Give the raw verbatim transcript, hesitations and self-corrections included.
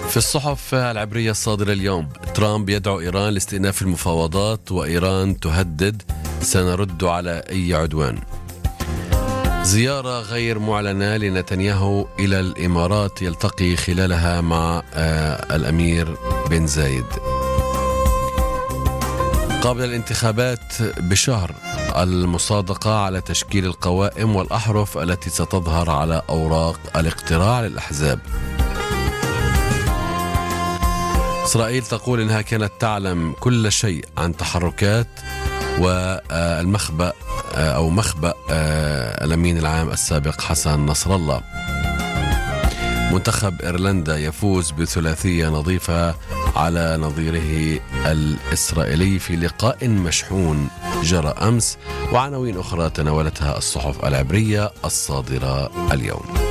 في الصحف العبرية الصادرة اليوم: ترامب يدعو إيران لاستئناف المفاوضات، وإيران تهدد سنرد على أي عدوان. زيارة غير معلنة لنتنياهو إلى الإمارات يلتقي خلالها مع الأمير بن زايد. قبل الانتخابات بشهر، المصادقة على تشكيل القوائم والأحرف التي ستظهر على أوراق الاقتراع للأحزاب. إسرائيل تقول إنها كانت تعلم كل شيء عن تحركات والمخبأ أو مخبأ الأمين العام السابق حسن نصر الله. منتخب إيرلندا يفوز بثلاثية نظيفة على نظيره الإسرائيلي في لقاء مشحون جرى أمس، وعناوين أخرى تناولتها الصحف العبرية الصادرة اليوم.